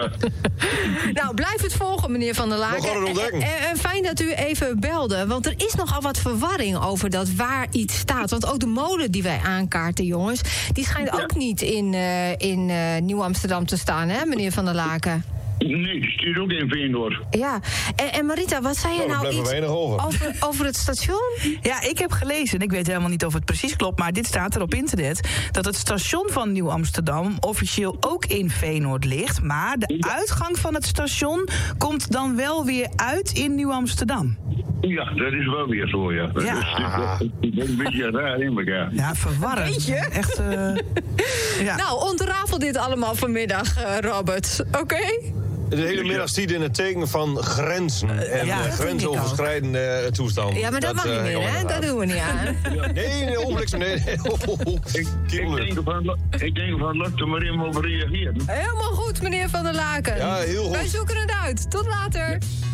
ja. Nou, blijf het volgen, meneer Van der Laken. En fijn dat u even belde. Want er is nogal wat verwarring over dat waar iets staat. Want ook de molen die wij aankaarten, jongens, die schijnt ook niet in Nieuw-Amsterdam te staan, hè, meneer Van der Laken? Nee, die stuurt ook in Veendorp. Ja, en Marita, wat zei je nou iets over het station? Ja, ik heb gelezen, en ik weet helemaal niet of het precies klopt, maar dit staat er op internet, dat het station van Nieuw-Amsterdam officieel ook in Veenoord ligt, maar de uitgang van het station komt dan wel weer uit in Nieuw-Amsterdam. Ja, dat is wel weer zo, ja. Dat is een beetje raar in elkaar. Ja, verwarrend. Weet je? Echt, ja. Nou, ontrafel dit allemaal vanmiddag, Robert. Oké? De hele middag stiet in het teken van grenzen en grensoverschrijdende toestanden. Ja, maar dat mag niet meer, hè? Dat doen we niet aan. Nee, ongelukkig. Nee. Ik denk van, laat er maar in over reageren. Helemaal goed, meneer Van der Laken. Ja, heel goed. Wij zoeken het uit. Tot later.